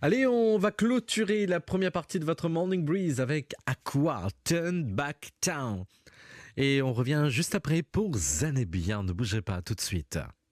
Allez, on va clôturer la première partie de votre Morning Breeze avec Aqua, Turn Back Town. Et on revient juste après pour Zanébien. Ne bougez pas tout de suite.